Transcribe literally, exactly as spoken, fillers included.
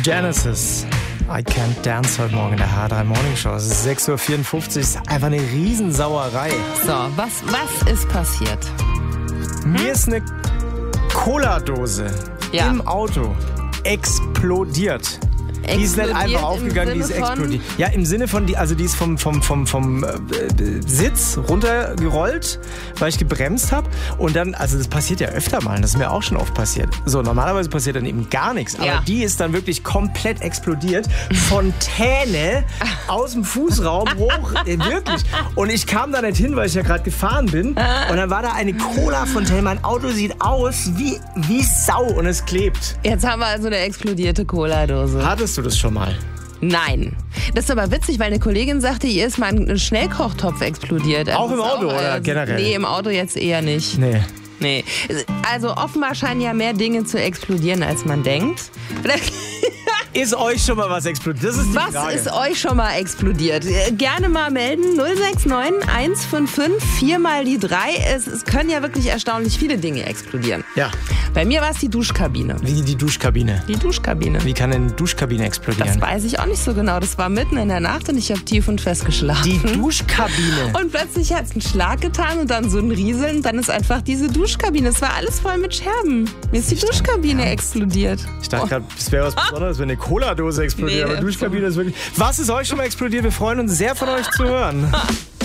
Genesis. I can't dance heute Morgen in der H drei Morning Show. Es ist sechs Uhr vierundfünfzig. Es ist einfach eine Riesensauerei. So, was, was ist passiert? Hm? Mir ist eine Cola-Dose ja. im Auto explodiert. Die ist nicht einfach aufgegangen, die ist explodiert. Ja, im Sinne von, die, also die ist vom, vom, vom, vom äh, Sitz runtergerollt, weil ich gebremst habe. Und dann, also das passiert ja öfter mal, das ist mir auch schon oft passiert. So, normalerweise passiert dann eben gar nichts. Aber ja. die ist dann wirklich komplett explodiert. Fontäne aus dem Fußraum hoch, äh, wirklich. Und ich kam da nicht hin, weil ich ja gerade gefahren bin. Und dann war da eine Cola-Fontäne. Mein Auto sieht aus wie, wie Sau und es klebt. Jetzt haben wir also eine explodierte Cola-Dose. Hattest du das schon mal? Nein. Das ist aber witzig, weil eine Kollegin sagte, ihr ist mal ein Schnellkochtopf explodiert. Auch im Auto auch, oder also, generell? Nee, im Auto jetzt eher nicht. Nee. Nee. Also offenbar scheinen ja mehr Dinge zu explodieren, als man denkt. Ist euch schon mal was explodiert? Das ist die was Frage. ist euch schon mal explodiert? Gerne mal melden. null sechs neun eins fünf fünf vier mal die drei. Es, es können ja wirklich erstaunlich viele Dinge explodieren. Ja. Bei mir war es die Duschkabine. Wie die Duschkabine? Die Duschkabine. Wie kann eine Duschkabine explodieren? Das weiß ich auch nicht so genau. Das war mitten in der Nacht und ich habe tief und fest geschlafen. Die Duschkabine? Und plötzlich hat es einen Schlag getan und dann so ein Rieseln. Und dann ist einfach diese Duschkabine. Es war alles voll mit Scherben. Mir ist die ich Duschkabine dachte, explodiert. Ich dachte gerade, es wäre was Besonderes, wenn eine Cola-Dose explodiert. Nee, aber Duschkabine ist wirklich... Was ist euch schon mal explodiert? Wir freuen uns sehr, von euch zu hören.